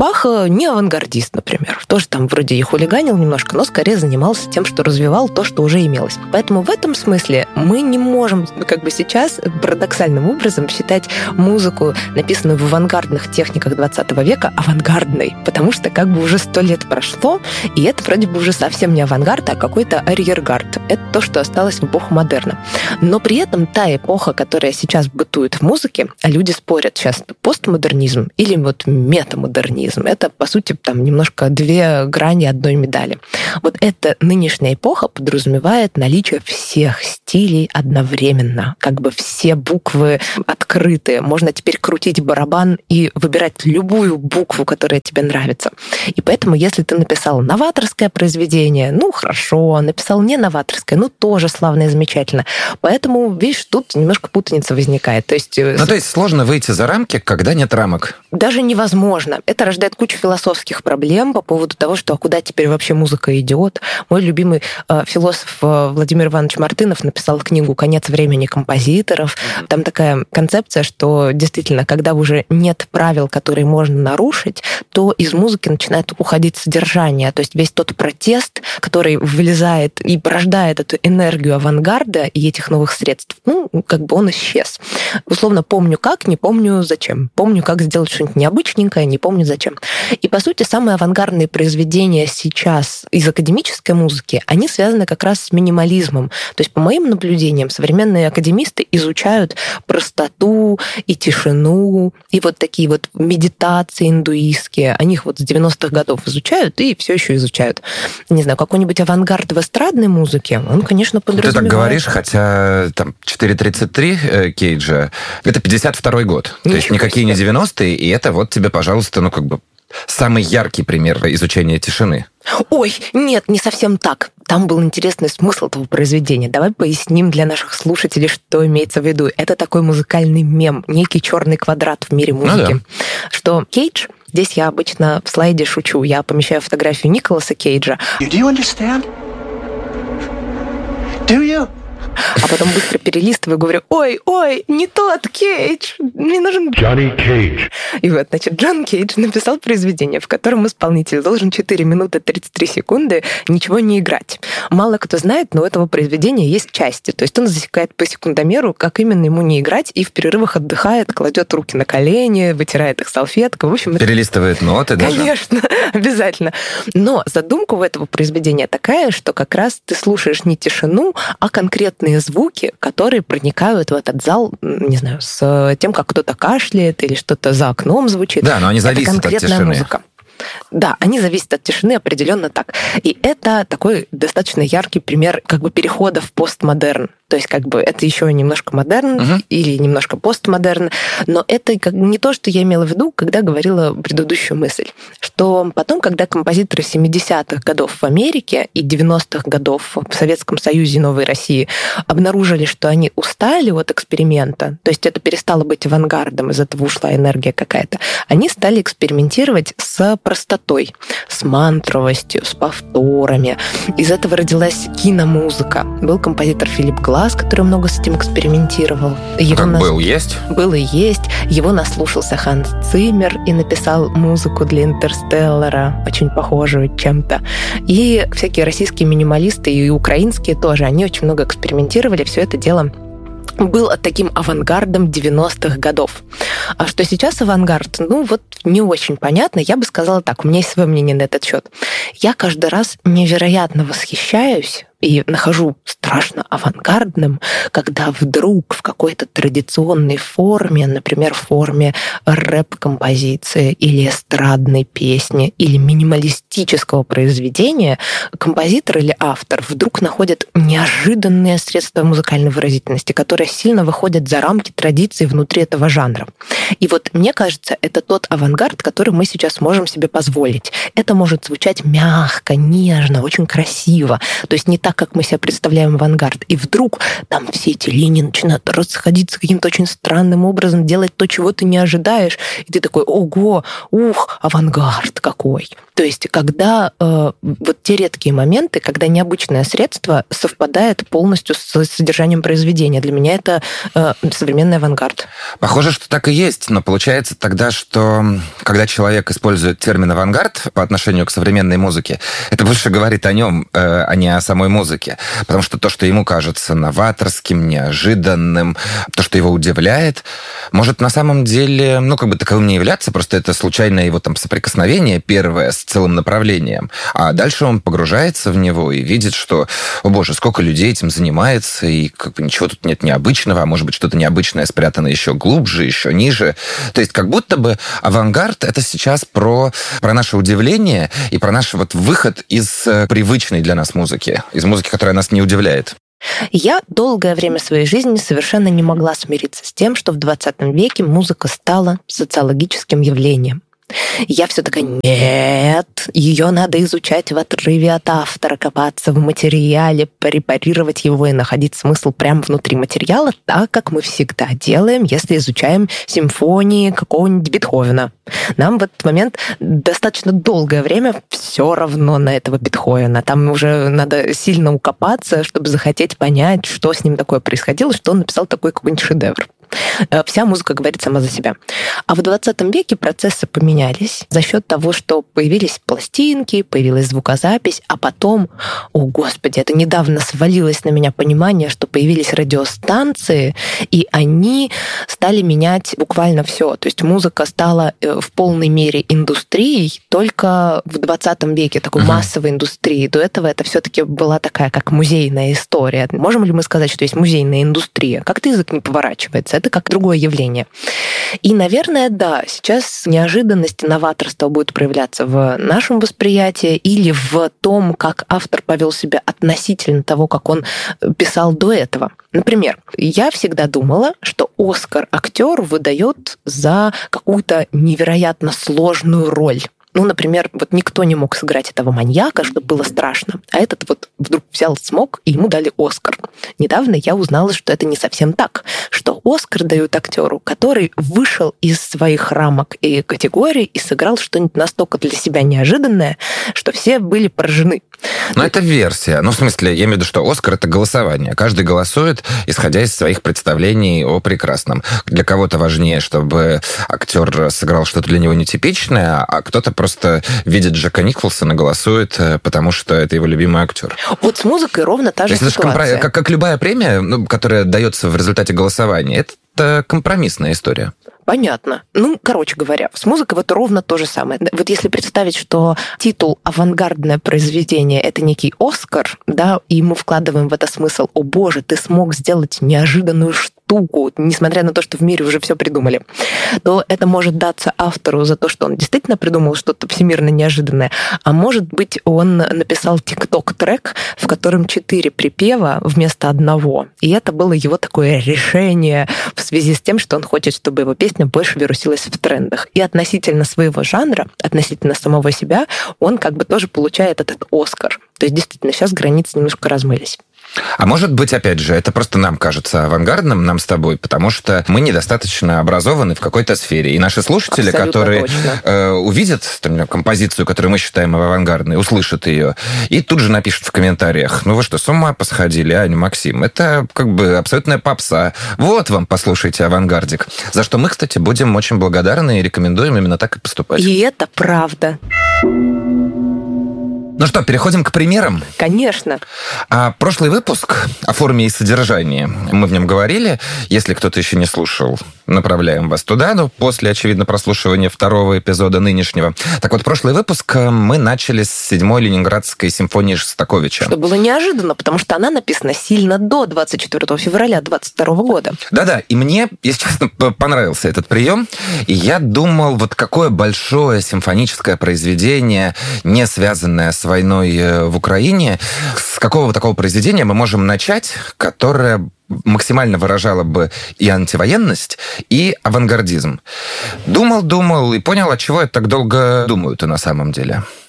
Бах не авангардист, например. Тоже там вроде и хулиганил немножко, но скорее занимался тем, что развивал то, что уже имелось. Поэтому в этом смысле мы не можем сейчас парадоксальным образом считать музыку, написанную в авангардных техниках 20 века, авангардной, потому что уже 100 лет прошло, и это вроде бы уже совсем не авангард, а какой-то арьергард. Это то, что осталось в эпоху модерна. Но при этом та эпоха, которая сейчас бытует в музыке, а люди спорят сейчас, постмодернизм или метамодернизм, это, по сути, там немножко две грани одной медали. Эта нынешняя эпоха подразумевает наличие всех стилей одновременно. Все буквы открыты. Можно теперь крутить барабан и выбирать любую букву, которая тебе нравится. И поэтому, если ты написал новаторское произведение, хорошо, написал не новаторское, тоже славно и замечательно. Поэтому, видишь, тут немножко путаница возникает. То есть сложно выйти за рамки, когда нет рамок? Даже невозможно. Это рождает кучу философских проблем по поводу того, что куда теперь вообще музыка идет. Мой любимый философ Владимир Иванович Мартынов написал книгу «Конец времени композиторов». Там такая концепция, что действительно, когда уже нет правил, которые можно нарушить, то из музыки начинает уходить содержание. То есть весь тот протест, который вылезает и порождает эту энергию авангарда и этих новых средств, он исчез. Условно, помню как, не помню зачем. Помню, как сделать что-нибудь необычненькое, не помню зачем. И, по сути, самые авангардные произведения сейчас из академической музыки, они связаны как раз с минимализмом. То есть, по моим наблюдениям, современные академисты изучают простоту и тишину, и такие медитации индуистские. Они их с 90-х годов изучают и все еще изучают. Не знаю, какой-нибудь авангард в эстрадной музыке, он, конечно, подразумевает... Ты так говоришь, хотя там 4.33 Кейджа, это 52-й год. То есть никакие не 90-е, и это тебе, пожалуйста, самый яркий пример изучения тишины. Ой, нет, не совсем так. Там был интересный смысл этого произведения. Давай поясним для наших слушателей, что имеется в виду. Это такой музыкальный мем, некий черный квадрат в мире музыки. Что Кейдж, здесь я обычно в слайде шучу, я помещаю фотографию Николаса Кейджа. Do you understand? Do you? А потом быстро перелистываю и говорю: ой, не тот Кейдж, мне нужен Джонни Кейдж. И Джон Кейдж написал произведение, в котором исполнитель должен 4 минуты 33 секунды ничего не играть. Мало кто знает, но у этого произведения есть части. То есть он засекает по секундомеру, как именно ему не играть, и в перерывах отдыхает, кладет руки на колени, вытирает их салфеткой. В общем, перелистывает ноты даже. Конечно, обязательно. Но задумка у этого произведения такая, что как раз ты слушаешь не тишину, а конкретные звуки, которые проникают в этот зал, не знаю, с тем, как кто-то кашляет или что-то за окном звучит. Да, но они зависят от тишины. Музыка. Да, они зависят от тишины определенно так. И это такой достаточно яркий пример перехода в постмодерн. То есть это еще немножко модерн или немножко постмодерн, но это не то, что я имела в виду, когда говорила предыдущую мысль, что потом, когда композиторы 70-х годов в Америке и 90-х годов в Советском Союзе и Новой России обнаружили, что они устали от эксперимента, то есть это перестало быть авангардом, из этого ушла энергия какая-то, они стали экспериментировать с простотой, с мантровостью, с повторами. Из этого родилась киномузыка. Был композитор Филипп Гласс, который много с этим экспериментировал. Был, есть? Был и есть. Его наслушался Ханс Циммер и написал музыку для «Интерстеллара», очень похожую чем-то. И всякие российские минималисты, и украинские тоже, они очень много экспериментировали. Все это дело был таким авангардом 90-х годов. А что сейчас авангард? Не очень понятно. Я бы сказала так, у меня есть свое мнение на этот счет. Я каждый раз невероятно восхищаюсь и нахожу страшно авангардным, когда вдруг в какой-то традиционной форме, например, в форме рэп-композиции или эстрадной песни или минималистического произведения, композитор или автор вдруг находят неожиданные средства музыкальной выразительности, которые сильно выходят за рамки традиций внутри этого жанра. И мне кажется, это тот авангард, который мы сейчас можем себе позволить. Это может звучать мягко, нежно, очень красиво. То есть не так, как мы себе представляем авангард. И вдруг там все эти линии начинают расходиться каким-то очень странным образом, делать то, чего ты не ожидаешь. И ты такой: ого, авангард какой. То есть, когда вот те редкие моменты, когда необычное средство совпадает полностью с содержанием произведения. Для меня это современный авангард. Похоже, что так и есть, но получается тогда, что когда человек использует термин «авангард» по отношению к современной музыке, это больше говорит о нем, а не о самой музыке. Потому что то, что ему кажется новаторским, неожиданным, то, что его удивляет, может на самом деле, таковым не являться, просто это случайное его соприкосновение первое с целым направлением. А дальше он погружается в него и видит, что, о боже, сколько людей этим занимается, и ничего тут нет необычного, а может быть, что-то необычное спрятано еще глубже, еще ниже. То есть как будто бы авангард — это сейчас про наше удивление и про наш выход из привычной для нас музыки, из музыки, которая нас не удивляет. Я долгое время своей жизни совершенно не могла смириться с тем, что в 20 веке музыка стала социологическим явлением. Я все такая: нет, ее надо изучать в отрыве от автора, копаться в материале, препарировать его и находить смысл прямо внутри материала, так как мы всегда делаем, если изучаем симфонии какого-нибудь Бетховена. Нам в этот момент достаточно долгое время все равно на этого Бетховена. Там уже надо сильно укопаться, чтобы захотеть понять, что с ним такое происходило, что он написал такой какой-нибудь шедевр. Вся музыка говорит сама за себя. А в 20 веке процессы поменялись за счет того, что появились пластинки, появилась звукозапись, а потом, о господи, это недавно свалилось на меня понимание, что появились радиостанции, и они стали менять буквально все. То есть музыка стала в полной мере индустрией только в 20 веке, такой массовой индустрией. До этого это все-таки была такая, как музейная история. Можем ли мы сказать, что есть музейная индустрия? Как-то язык не поворачивается. Это как другое явление. И, наверное, да, сейчас неожиданность и новаторство будет проявляться в нашем восприятии или в том, как автор повел себя относительно того, как он писал до этого. Например, я всегда думала, что Оскар актеру выдает за какую-то невероятно сложную роль. Например, никто не мог сыграть этого маньяка, что было страшно. А этот вдруг взял, смог, и ему дали Оскар. Недавно я узнала, что это не совсем так, что Оскар дают актеру, который вышел из своих рамок и категорий и сыграл что-нибудь настолько для себя неожиданное, что все были поражены. Но это версия. В смысле, я имею в виду, что Оскар — это голосование. Каждый голосует, исходя из своих представлений о прекрасном. Для кого-то важнее, чтобы актер сыграл что-то для него нетипичное, а кто-то просто видит Джека Николсона, голосует, потому что это его любимый актер. Вот с музыкой ровно та же ситуация. Как любая премия, которая дается в результате голосования, это компромиссная история. Понятно. Короче говоря, с музыкой ровно то же самое. Если представить, что титул «авангардное произведение» — это некий Оскар, да, и мы вкладываем в это смысл: «О боже, ты смог сделать неожиданную штуку, несмотря на то, что в мире уже все придумали», то это может даться автору за то, что он действительно придумал что-то всемирно неожиданное, а может быть, он написал тик-ток-трек, в котором 4 припева вместо одного. И это было его такое решение в связи с тем, что он хочет, чтобы его песня больше вирусилась в трендах. И относительно своего жанра, относительно самого себя, он тоже получает этот Оскар. То есть действительно сейчас границы немножко размылись. А может быть, опять же, это просто нам кажется авангардным, нам с тобой, потому что мы недостаточно образованы в какой-то сфере. И наши слушатели, абсолютно которые увидят композицию, которую мы считаем авангардной, услышат ее, и тут же напишут в комментариях: вы что, с ума посходили, Аня, Максим? Это абсолютная попса. Вот вам, послушайте, авангардик. За что мы, кстати, будем очень благодарны и рекомендуем именно так и поступать. И это правда. Ну что, переходим к примерам? Конечно. Прошлый выпуск о форме и содержании. Мы в нем говорили. Если кто-то еще не слушал, направляем вас туда, после, очевидно, прослушивания второго эпизода нынешнего. Так вот, прошлый выпуск мы начали с 7-й Ленинградской симфонии Шостаковича. Что было неожиданно, потому что она написана сильно до 24 февраля 22 года. Да-да, и мне, если честно, понравился этот прием. И я думал, какое большое симфоническое произведение, не связанное с войной в Украине, с какого такого произведения мы можем начать, которое максимально выражало бы и антивоенность, и авангардизм. Думал и понял, от чего я так долго думаю-то на самом деле.